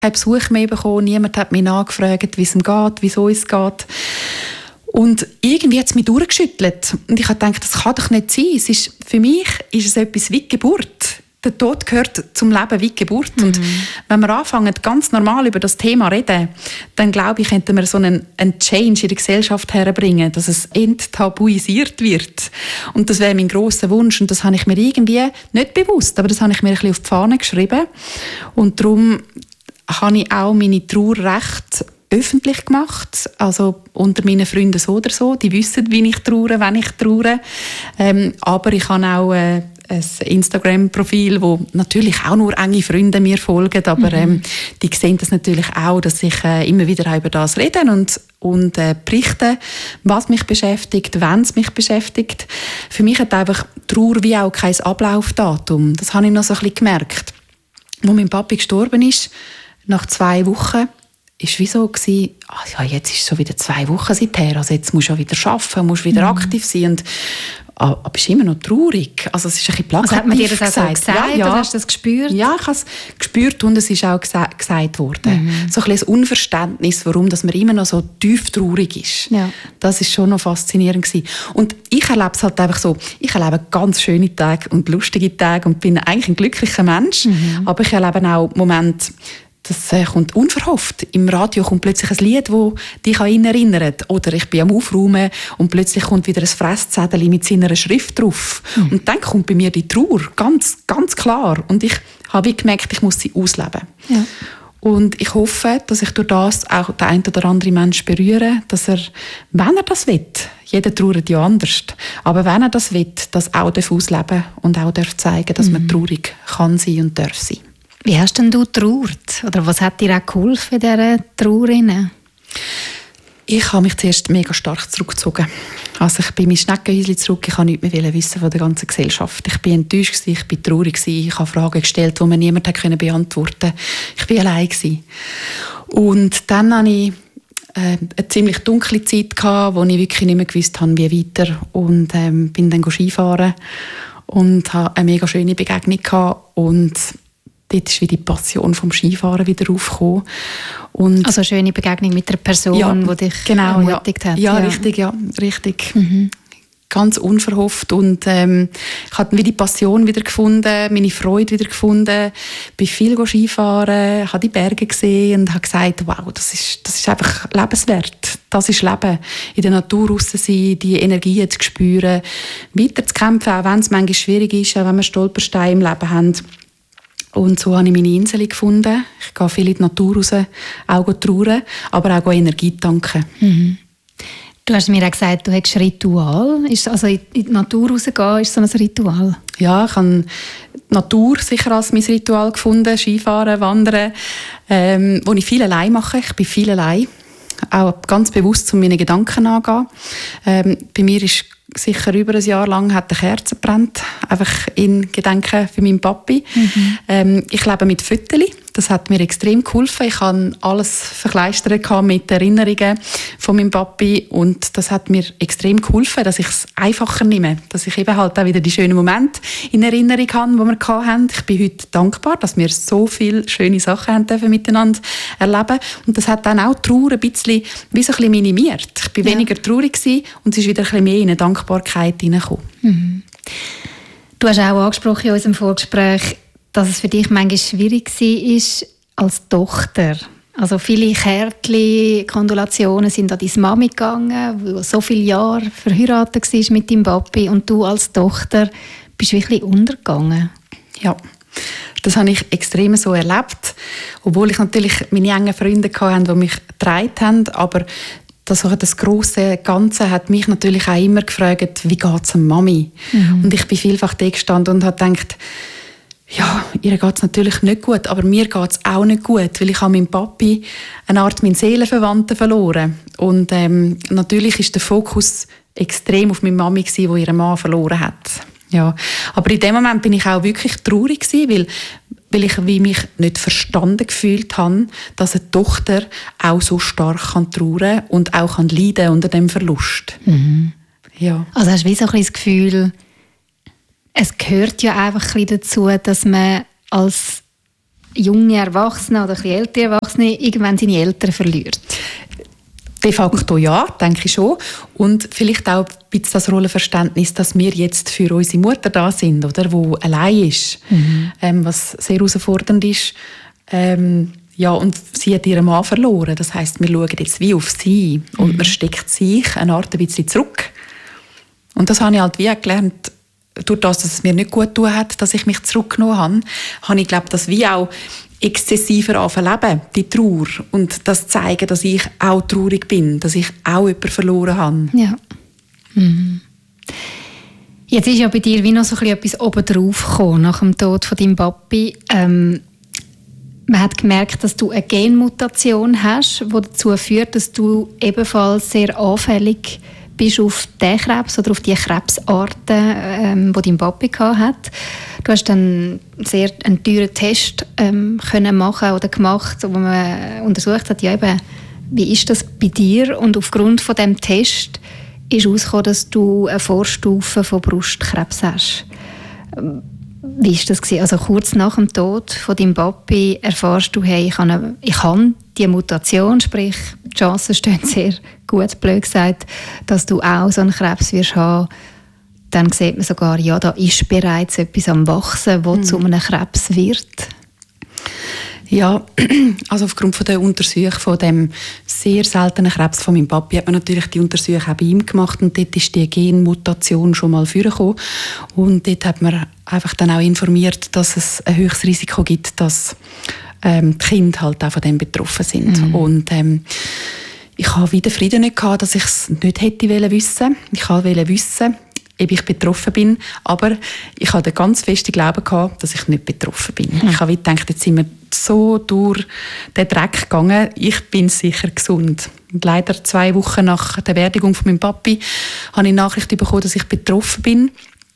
keinen Besuch mehr bekommen, niemand hat mich nachgefragt, wie es ihm geht, wieso es geht. Und irgendwie hat es mich durchgeschüttelt. Und ich habe gedacht, das kann doch nicht sein. Für mich ist es etwas wie Geburt. Der Tod gehört zum Leben wie Geburt. Und wenn wir anfangen, ganz normal über das Thema zu reden, dann glaube ich, könnten wir so einen Change in der Gesellschaft herbringen, dass es enttabuisiert wird. Und das wäre mein grosser Wunsch. Und das habe ich mir irgendwie nicht bewusst, aber das habe ich mir ein bisschen auf die Fahne geschrieben. Und darum habe ich auch meine Trauer recht öffentlich gemacht, also unter meinen Freunden so oder so. Die wissen, wie ich traure, wenn ich traure. Aber ich habe auch ein Instagram-Profil, wo natürlich auch nur enge Freunde mir folgen, aber die sehen das natürlich auch, dass ich immer wieder über das rede und berichte, was mich beschäftigt, wenn es mich beschäftigt. Für mich hat einfach Trauer wie auch kein Ablaufdatum. Das habe ich noch so ein bisschen gemerkt. Als mein Papi gestorben ist, nach 2 Wochen, ist wie so gewesen, ja, jetzt ist es schon wieder 2 Wochen seither, also jetzt musst du auch wieder arbeiten, musst wieder aktiv sein. Und, aber bist immer noch traurig. Also es ist ein bisschen plakativ. Also hat man dir das auch so gesagt? Ja. Oder hast du das gespürt? Ja, ich habe es gespürt und es ist auch gesagt worden. So ein bisschen ein Unverständnis, warum dass man immer noch so tief traurig ist. Ja. Das ist schon noch faszinierend gewesen. Und ich erlebe es halt einfach so. Ich erlebe ganz schöne Tage und lustige Tage und bin eigentlich ein glücklicher Mensch. Aber ich erlebe auch Momente, das kommt unverhofft. Im Radio kommt plötzlich ein Lied, das dich an ihn erinnert. Oder ich bin am Aufräumen und plötzlich kommt wieder ein Fresszettel mit seiner Schrift drauf. Und dann kommt bei mir die Trauer, ganz, ganz klar. Und ich habe gemerkt, ich muss sie ausleben. Ja. Und ich hoffe, dass ich durch das auch den einen oder anderen Menschen berühre, dass er, wenn er das will, jeder trauert ja anders, aber wenn er das will, das auch ausleben darf und auch zeigen, dass man traurig kann sein und darf sein. Wie hast denn du getraut? Oder was hat dir auch geholfen in dieser Trauer? Ich habe mich zuerst mega stark zurückgezogen. Also ich bin in mein Schneckenhäuschen zurück, ich wollte nichts mehr wissen von der ganzen Gesellschaft. Ich war enttäuscht, ich war traurig, ich habe Fragen gestellt, die mir niemand beantworten konnte. Ich war allein. Und dann hatte ich eine ziemlich dunkle Zeit, wo ich wirklich nicht mehr gewusst habe, wie weiter. Und bin dann Skifahren und hatte eine mega schöne Begegnung gehabt. Und dort ist wie die Passion vom Skifahren wieder aufgekommen. Und also eine schöne Begegnung mit einer Person, die dich ermutigt hat. Ja, richtig. Ganz unverhofft. Und ich habe wie die Passion wieder gefunden, meine Freude wieder gefunden. Bin viel Skifahren, habe die Berge gesehen und habe gesagt, wow, das ist einfach lebenswert. Das ist Leben. In der Natur raus sein, die Energie zu spüren, weiter zu kämpfen, auch wenn es manchmal schwierig ist, auch wenn wir Stolpersteine im Leben haben. Und so habe ich meine Insel gefunden. Ich gehe viel in die Natur raus, auch trauern, aber auch Energie tanken. Du hast mir auch gesagt, du hast ein Ritual. Also in die Natur rausgehen, ist so ein Ritual? Ja, ich habe die Natur sicher als mein Ritual gefunden. Skifahren, Wandern, wo ich viel allein mache. Ich bin viel allein. Auch ganz bewusst, um meine Gedanken anzugehen. Bei mir ist sicher über ein Jahr lang hat eine Kerze gebrannt, einfach in Gedenken für meinen Papi. Ich lebe mit Fotos. Das hat mir extrem geholfen. Ich hatte alles verkleistert mit Erinnerungen von meinem Papi und das hat mir extrem geholfen, dass ich es einfacher nehme, dass ich eben halt auch wieder die schönen Momente in Erinnerung habe, die wir hatten. Ich bin heute dankbar, dass wir so viele schöne Sachen haben dürfen miteinander erleben. Und das hat dann auch die Trauer ein bisschen, wie so ein bisschen minimiert. Ich war weniger traurig gewesen und es ist wieder ein bisschen mehr in eine Dankbarkeit hineingekommen. Du hast auch angesprochen in unserem Vorgespräch, dass es für dich manchmal schwierig war als Tochter. Also viele Kärtchen, Kondolationen sind an deine Mami gegangen, die so viele Jahre verheiratet war mit deinem Papi und du als Tochter bist wirklich untergegangen. Ja, das habe ich extrem so erlebt, obwohl ich natürlich meine engen Freunde hatte, die mich getragen haben, aber das grosse Ganze hat mich natürlich auch immer gefragt, wie geht es Mami? Und ich bin vielfach da gestanden und habe gedacht, ja, ihr geht es natürlich nicht gut, aber mir geht es auch nicht gut, weil ich habe meinen Papi eine Art meinen Seelenverwandten verloren. Und natürlich ist der Fokus extrem auf meine Mami gewesen, die ihren Mann verloren hat. Ja, aber in dem Moment bin ich auch wirklich traurig gewesen, weil ich mich nicht verstanden gefühlt habe, dass eine Tochter auch so stark trauern kann und auch leiden unter dem Verlust. Ja. Also hast du wie so ein bisschen das Gefühl, es gehört ja einfach ein bisschen dazu, dass man als junge Erwachsene oder ein bisschen ältere Erwachsene irgendwann seine Eltern verliert? De facto ja, denke ich schon. Und vielleicht auch ein bisschen das Rollenverständnis, dass wir jetzt für unsere Mutter da sind, oder, die allein ist, was sehr herausfordernd ist. Ja, und sie hat ihren Mann verloren. Das heisst, wir schauen jetzt wie auf sie und man steckt sich eine Art ein bisschen zurück. Und das habe ich halt wie gelernt, durch das, dass es mir nicht gut getan hat, dass ich mich zurückgenommen habe ich, glaube das wie auch exzessiver anleben, die Trauer. Und das zeigen, dass ich auch traurig bin, dass ich auch jemanden verloren habe. Ja. Jetzt ist ja bei dir wie noch so etwas obendrauf gekommen, nach dem Tod von deinem Papi. Man hat gemerkt, dass du eine Genmutation hast, die dazu führt, dass du ebenfalls sehr anfällig bist auf den Krebs oder auf die Krebsarten, die dein Papi hatte. Du hast dann einen teuren Test können machen oder gemacht, wo man untersucht hat, ja, eben, wie ist das bei dir? Und aufgrund von dem Test ist herausgekommen, dass du eine Vorstufe von Brustkrebs hast. Wie war das? Also kurz nach dem Tod von deinem Papi erfährst du, hey, ich habe die Mutation, sprich die Chancen stehen sehr gut, blöd gesagt, dass du auch so einen Krebs wirst haben. Dann sieht man sogar, ja, da ist bereits etwas am Wachsen, das zu einem Krebs wird. Ja, also aufgrund von der Untersuchung von dem sehr seltenen Krebs von meinem Papi hat man natürlich die Untersuchung auch bei ihm gemacht und dort ist die Genmutation schon mal vorgekommen und dort hat man einfach dann auch informiert, dass es ein höchstes Risiko gibt, dass die Kinder halt auch von dem betroffen sind. Und ich habe wieder Frieden nicht gehabt, dass ich es nicht hätte wissen. Ich wollte wissen, ob ich betroffen bin, aber ich hatte den ganz festen Glauben gehabt, dass ich nicht betroffen bin. Ich habe gedacht, jetzt sind wir so durch den Dreck gegangen, ich bin sicher gesund. Und leider 2 Wochen nach der Beerdigung von meinem Papi habe ich Nachricht bekommen, dass ich betroffen bin.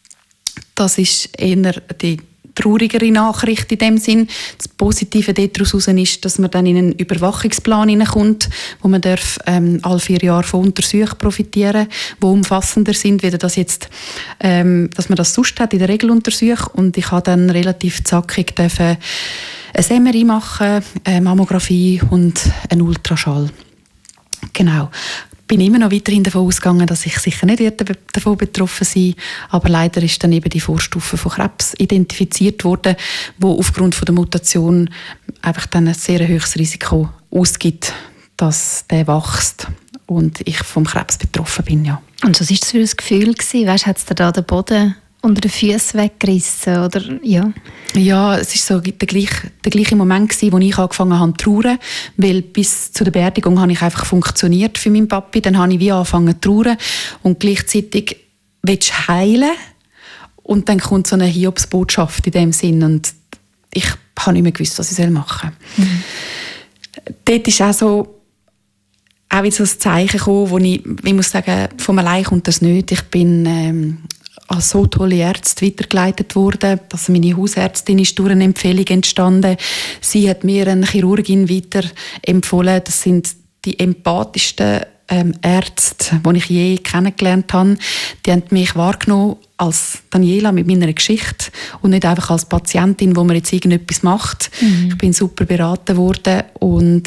Das ist eher die traurigere Nachricht in dem Sinn. Das Positive daraus ist, dass man dann in einen Überwachungsplan hineinkommt, wo man darf, alle 4 Jahre von Untersuchungen profitieren, die umfassender sind, wie das jetzt, dass man das sonst hat in der Regeluntersuchung. Und ich habe dann relativ zackig ein MRI machen, eine Mammographie und einen Ultraschall. Genau. Ich bin immer noch weiterhin davon ausgegangen, dass ich sicher nicht davon betroffen sein, aber leider ist dann eben die Vorstufe von Krebs identifiziert worden, wo aufgrund von der Mutation einfach dann ein sehr hohes Risiko ausgibt, dass der wächst und ich vom Krebs betroffen bin, ja. Und was war das für ein Gefühl gewesen? Weißt, hat es dir da den Boden unter den Füßen weggerissen, oder? Ja. Ja, es war so der gleiche Moment gewesen, wo ich angefangen habe zu trauern, weil bis zu der Beerdigung habe ich einfach funktioniert für meinen Papi, dann habe ich wie angefangen zu trauern und gleichzeitig willst du heilen und dann kommt so eine Hiobsbotschaft in dem Sinn und ich habe nicht mehr gewusst, was ich machen soll. Dort ist auch so auch wieder so ein Zeichen gekommen, wo ich muss sagen, von allein kommt das nicht. Ich bin als so tolle Ärzte weitergeleitet worden. Also meine Hausärztin ist durch eine Empfehlung entstanden. Sie hat mir eine Chirurgin weiterempfohlen. Das sind die empathischsten Ärzte, die ich je kennengelernt habe. Die haben mich wahrgenommen als Daniela mit meiner Geschichte und nicht einfach als Patientin, wo man jetzt irgendetwas macht. Ich bin super beraten worden und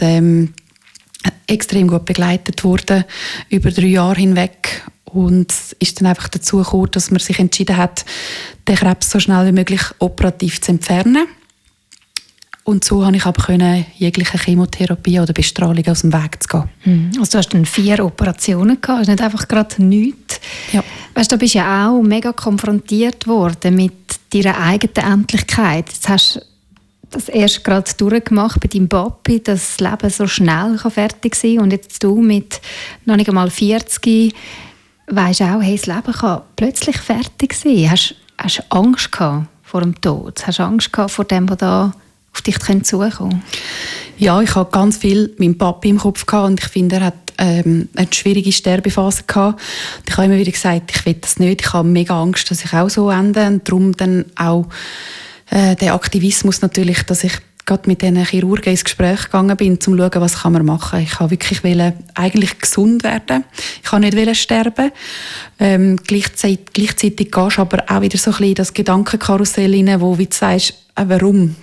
extrem gut begleitet worden über 3 Jahre hinweg. Und es ist dann einfach dazu gekommen, dass man sich entschieden hat, den Krebs so schnell wie möglich operativ zu entfernen. Und so konnte ich aber jegliche Chemotherapie oder Bestrahlung aus dem Weg zu gehen. Also du hast dann 4 Operationen gehabt, also nicht einfach gerade nichts. Ja. Weißt, du bist ja auch mega konfrontiert worden mit deiner eigenen Endlichkeit. Jetzt hast du das erst gerade durchgemacht bei deinem Papi, dass das Leben so schnell fertig sein kann. Und jetzt du mit noch nicht einmal 40 weisst auch, hey, das Leben kann plötzlich fertig sein. Hast du Angst gehabt vor dem Tod? Hast du Angst gehabt vor dem, was da auf dich zukommen könnte? Ja, ich hatte ganz viel meinen Papi im Kopf gehabt und ich finde, er hat eine schwierige Sterbephase gehabt. Und ich habe immer wieder gesagt, ich will das nicht. Ich habe mega Angst, dass ich auch so ende. Und darum dann auch der Aktivismus natürlich, dass ich gerade mit diesen Chirurgen ins Gespräch gegangen bin, um zu schauen, was kann man machen. Ich wollte wirklich eigentlich gesund werden. Ich wollte nicht sterben. Gleichzeitig gehst du aber auch wieder so ein bisschen in das Gedankenkarussell rein, wo du sagst, warum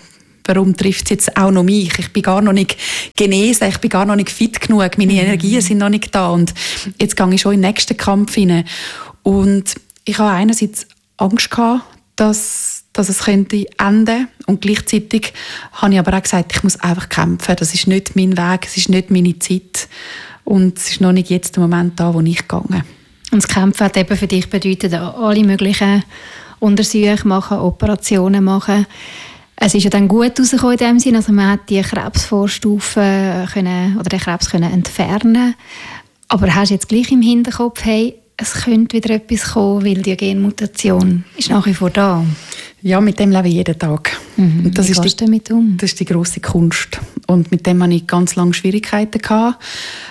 warum trifft es jetzt auch noch mich? Ich bin gar noch nicht genesen, ich bin gar noch nicht fit genug, meine Energien sind noch nicht da und jetzt gehe ich schon in den nächsten Kampf hinein. Und ich habe einerseits Angst gehabt, dass es könnte enden und gleichzeitig habe ich aber auch gesagt, ich muss einfach kämpfen, das ist nicht mein Weg, es ist nicht meine Zeit und es ist noch nicht jetzt der Moment da, wo ich gehe. Und das Kämpfen hat eben für dich bedeutet, alle möglichen Untersuchungen machen, Operationen machen. Es ist ja dann gut rausgekommen in dem Sinne, also man hat die Krebsvorstufen oder den Krebs können entfernen. Aber hast du jetzt gleich im Hinterkopf, hey, es könnte wieder etwas kommen, weil die Genmutation ist nach wie vor da? Ja, mit dem lebe ich jeden Tag. Und das Wie gehst du damit um? Das ist die grosse Kunst. Und mit dem hatte ich ganz lange Schwierigkeiten gehabt.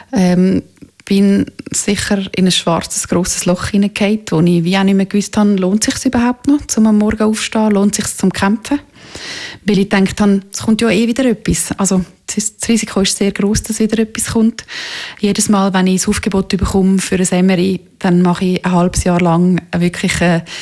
Bin sicher in ein schwarzes, grosses Loch hineingefallen, wo ich wie auch nicht mehr gewusst habe, lohnt es sich überhaupt noch, zum am Morgen aufzustehen, lohnt es sich zum Kämpfen. Weil ich gedacht habe, es kommt ja wieder etwas. Also das Risiko ist sehr gross, dass wieder etwas kommt. Jedes Mal, wenn ich ein Aufgebot bekomme für ein MRI, dann mache ich ein halbes Jahr lang wirklich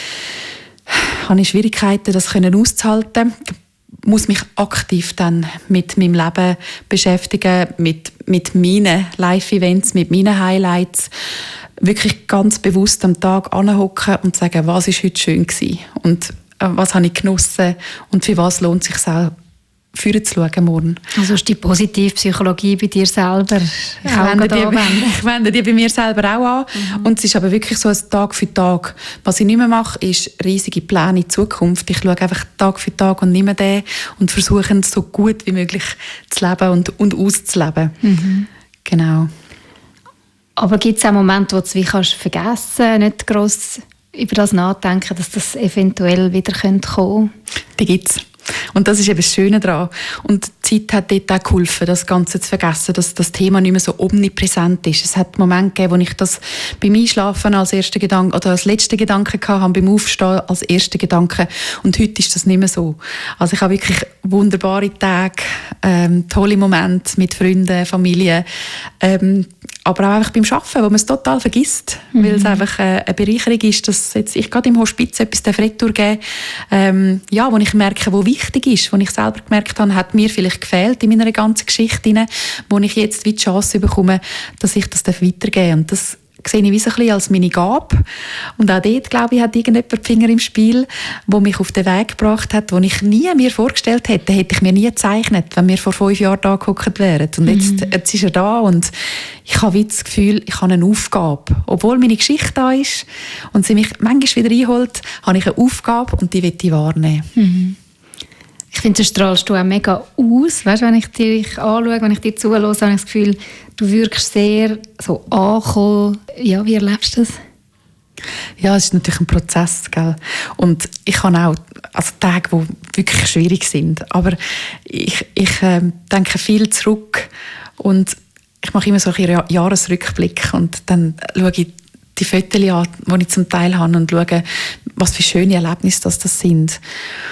habe ich Schwierigkeiten, das auszuhalten. Ich muss mich aktiv dann mit meinem Leben beschäftigen, mit meinen Live-Events, mit meinen Highlights. Wirklich ganz bewusst am Tag anhocken und sagen, was war heute schön gewesen und was habe ich genossen und für was lohnt es sich auch führen zu schauen morgen. Also ist die positive Psychologie bei dir selber ich wende die bei mir selber auch an. Und es ist aber wirklich so ein Tag für Tag. Was ich nicht mehr mache, ist riesige Pläne in die Zukunft. Ich schaue einfach Tag für Tag und nehme den und versuche so gut wie möglich zu leben und auszuleben. Genau. Aber gibt es auch Momente, wo du es wie kannst vergessen, nicht gross über das nachdenken, dass das eventuell wieder kommen könnte? Die gibt es. Und das ist eben das Schöne daran. Und die Zeit hat dort auch geholfen, das Ganze zu vergessen, dass das Thema nicht mehr so omnipräsent ist. Es hat Momente gegeben, wo ich das beim Einschlafen als ersten Gedanke oder als letzten Gedanke hatte, beim Aufstehen als ersten Gedanke. Und heute ist das nicht mehr so. Also ich habe wirklich wunderbare Tage, tolle Momente mit Freunden, Familie, aber auch einfach beim Arbeiten, wo man es total vergisst, weil es einfach eine Bereicherung ist, dass jetzt ich gerade im Hospiz etwas retour geben wo ich merke, wo wichtig ist, wo ich selber gemerkt habe, hat mir vielleicht gefehlt in meiner ganzen Geschichte, wo ich jetzt wie die Chance bekomme, dass ich das weitergeben darf. Und das sehe ich wie so ein bisschen als meine Gabe. Und auch dort, glaube ich, hat irgendjemand die Finger im Spiel, der mich auf den Weg gebracht hat, den ich nie mir vorgestellt hätte. Hätte ich mir nie gezeichnet, wenn wir vor 5 Jahren da gehockt wären. Und jetzt ist er da und ich habe wie das Gefühl, ich habe eine Aufgabe. Obwohl meine Geschichte da ist und sie mich manchmal wieder einholt, habe ich eine Aufgabe und die will ich wahrnehmen. Ich finde, das strahlst du auch mega aus. Weißt, wenn ich dich anschaue, wenn ich dir zuhöre, habe ich das Gefühl, du wirkst sehr so angekommen. Ja, wie erlebst du das? Ja, es ist natürlich ein Prozess, gell? Und ich habe auch Tage, die wirklich schwierig sind. Aber ich denke viel zurück und ich mache immer so einen Jahresrückblick und dann schaue ich die Fotos an, die ich zum Teil habe und schaue, was für schöne Erlebnisse das sind.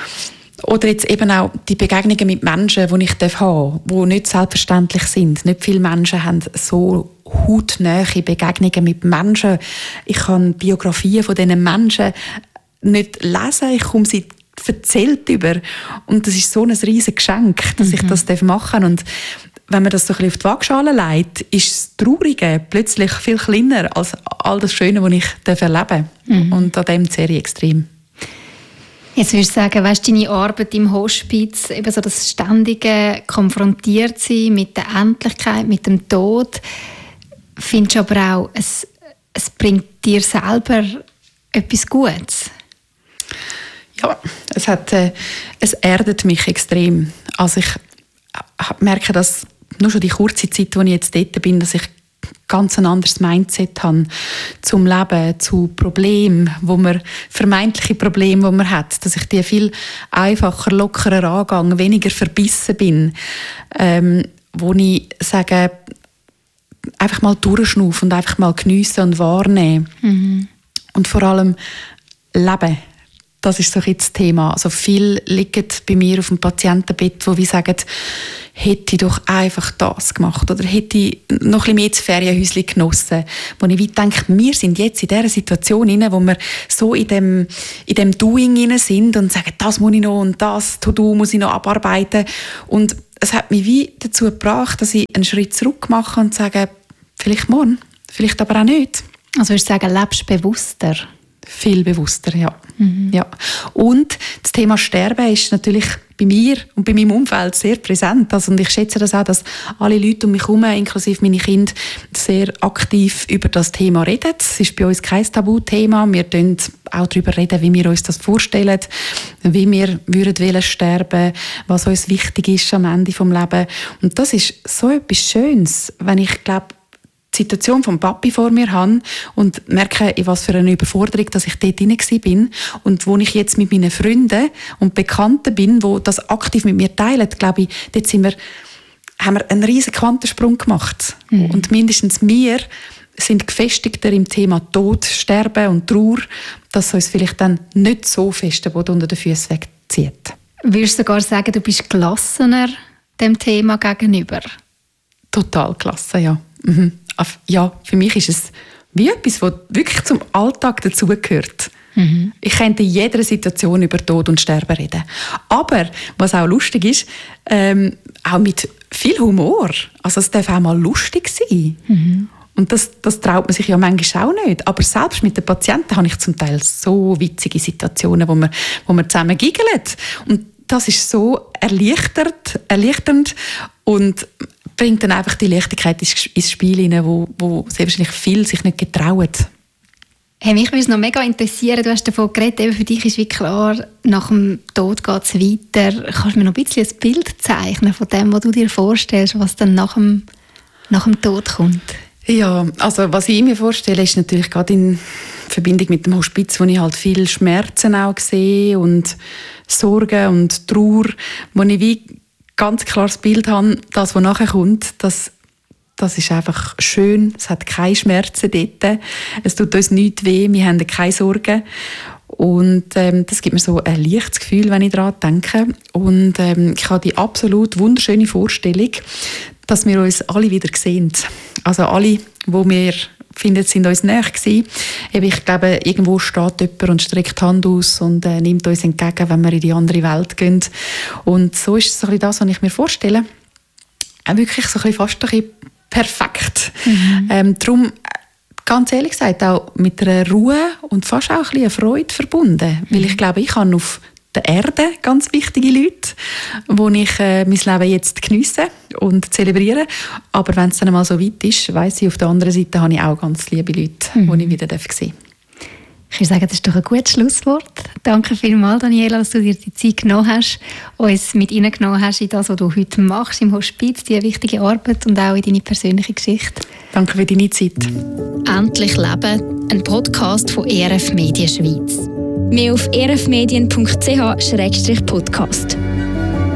Oder jetzt eben auch die Begegnungen mit Menschen, die ich haben darf, die nicht selbstverständlich sind. Nicht viele Menschen haben so hautnahe Begegnungen mit Menschen. Ich kann Biografien von diesen Menschen nicht lesen, ich komme sie erzählt über. Und das ist so ein riesiges Geschenk, dass ich das machen darf. Und wenn man das so ein bisschen auf die Waagschale legt, ist das Traurige plötzlich viel kleiner als all das Schöne, was ich erleben darf. Und an dem zehre ich extrem. Jetzt würdest du sagen, weißt, deine Arbeit im Hospiz, eben so das ständige Konfrontiertsein mit der Endlichkeit, mit dem Tod, findest du aber auch, es bringt dir selber etwas Gutes? Ja, es erdet mich extrem. Also ich merke, dass nur schon die kurze Zeit, wo ich jetzt dort bin, dass ich ganz ein anderes Mindset habe zum Leben, zu Problemen, vermeintliche Probleme, die man hat, dass ich die viel einfacher, lockerer angehe, weniger verbissen bin, wo ich sage, einfach mal durchschnaufen und einfach mal geniessen und wahrnehmen. Und vor allem leben. das ist so das Thema. Also viele liegen bei mir auf dem Patientenbett, wo wir sagen, hätte ich doch einfach das gemacht oder hätte ich noch ein bisschen mehr das Ferienhäuschen genossen. Wo ich denke, wir sind jetzt in dieser Situation, wo wir so in dem Doing sind und sagen, das muss ich noch und das To-Do muss ich noch abarbeiten. Und es hat mich wie dazu gebracht, dass ich einen Schritt zurück mache und sage, vielleicht morgen, vielleicht aber auch nicht. Also würdest du sagen, lebst bewusster? Viel bewusster, ja. Ja. Und das Thema Sterben ist natürlich bei mir und bei meinem Umfeld sehr präsent. Also, und ich schätze das auch, dass alle Leute um mich herum, inklusive meine Kinder, sehr aktiv über das Thema reden. Es ist bei uns kein Tabuthema. Wir reden auch darüber reden, wie wir uns das vorstellen, wie wir würden sterben, was uns wichtig ist am Ende des Lebens. Und das ist so etwas Schönes, wenn ich glaube, die Situation vom Papi vor mir habe und merke, in was für eine Überforderung dass ich dort hinein bin und wo ich jetzt mit meinen Freunden und Bekannten bin, die das aktiv mit mir teilen, glaube ich, dort haben wir einen riesen Quantensprung gemacht. Und mindestens wir sind gefestigter im Thema Tod, Sterben und Trauer, dass es uns vielleicht dann nicht so fest den Boden unter den Füßen wegzieht. Würdest du sogar sagen, du bist gelassener dem Thema gegenüber? Total gelassen, ja. Mhm. Ja, für mich ist es wie etwas, was wirklich zum Alltag dazugehört. Ich könnte in jeder Situation über Tod und Sterben reden. Aber, was auch lustig ist, auch mit viel Humor. Also es darf auch mal lustig sein. Und das traut man sich ja manchmal auch nicht. Aber selbst mit den Patienten habe ich zum Teil so witzige Situationen, wo wir zusammen giggeln. Und das ist so erleichternd und bringt dann einfach die Leichtigkeit ins Spiel hinein, wo sehr wahrscheinlich viele sich nicht getrauen. Hey, mich würde es noch mega interessieren, du hast davon geredet, eben für dich ist wie klar, nach dem Tod geht es weiter. Kannst du mir noch ein bisschen ein Bild zeichnen von dem, was du dir vorstellst, was dann nach dem Tod kommt? Ja, also was ich mir vorstelle, ist natürlich gerade in Verbindung mit dem Hospiz, wo ich halt viel Schmerzen auch sehe und Sorgen und Trauer, wo ich wie ganz klares Bild habe, das, was nachher kommt, das ist einfach schön, es hat keine Schmerzen dort, es tut uns nichts weh, wir haben keine Sorgen und das gibt mir so ein leichtes Gefühl, wenn ich daran denke und ich habe die absolut wunderschöne Vorstellung, dass wir uns alle wieder sehen, also alle, wo wir finden, sind uns näher gewesen. Ich glaube, irgendwo steht jemand und streckt die Hand aus und nimmt uns entgegen, wenn wir in die andere Welt gehen. Und so ist es so ein bisschen das, was ich mir vorstelle. Wirklich so ein bisschen fast ein bisschen perfekt. Darum, ganz ehrlich gesagt, auch mit einer Ruhe und fast auch ein bisschen eine Freude verbunden. Weil ich glaube, ich habe auf der Erde ganz wichtige Leute, wo ich mein Leben jetzt geniesse und zelebriere. Aber wenn es dann mal so weit ist, weiss ich, auf der anderen Seite habe ich auch ganz liebe Leute, die ich wieder sehen darf. Ich würde sagen, das ist doch ein gutes Schlusswort. Danke vielmals, Daniela, dass du dir die Zeit genommen hast, uns mit reingenommen hast in das, was du heute machst im Hospiz, diese wichtige Arbeit und auch in deine persönliche Geschichte. Danke für deine Zeit. Endlich Leben, ein Podcast von ERF Medien Schweiz. Mehr auf erfmedien.ch/podcast.